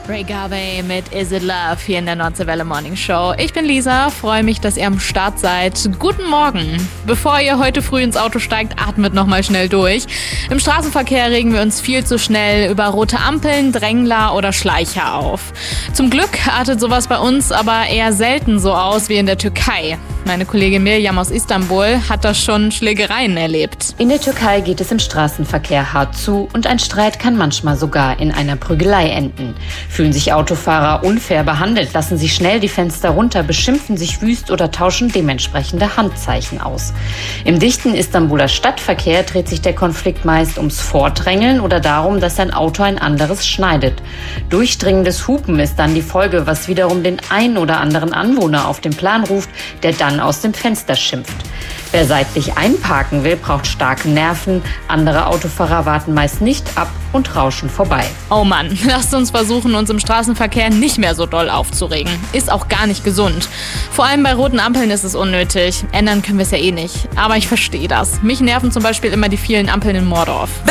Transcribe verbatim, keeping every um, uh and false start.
Ray Garvey mit Is It Love hier in der Nordseewelle Morning Show. Ich bin Lisa, freue mich, dass ihr am Start seid. Guten Morgen. Bevor ihr heute früh ins Auto steigt, atmet nochmal schnell durch. Im Straßenverkehr regen wir uns viel zu schnell über rote Ampeln, Drängler oder Schleicher auf. Zum Glück artet sowas bei uns aber eher selten so aus wie in der Türkei. Meine Kollegin Mirjam aus Istanbul hat da schon Schlägereien erlebt. In der Türkei geht es im Straßenverkehr hart zu und ein Streit kann manchmal sogar in einer Prügelei enden. Fühlen sich Autofahrer unfair behandelt, lassen sie schnell die Fenster runter, beschimpfen sich wüst oder tauschen dementsprechende Handzeichen aus. Im dichten Istanbuler Stadtverkehr dreht sich der Konflikt meist ums Vordrängeln oder darum, dass ein Auto ein anderes schneidet. Durchdringendes Hupen ist dann die Folge, was wiederum den einen oder anderen Anwohner auf den Plan ruft, der dann aus dem Fenster schimpft. Wer seitlich einparken will, braucht starke Nerven. Andere Autofahrer warten meist nicht ab und rauschen vorbei. Oh Mann, lasst uns versuchen, uns im Straßenverkehr nicht mehr so doll aufzuregen. Ist auch gar nicht gesund. Vor allem bei roten Ampeln ist es unnötig. Ändern können wir es ja eh nicht. Aber ich verstehe das. Mich nerven zum Beispiel immer die vielen Ampeln in Mordorf.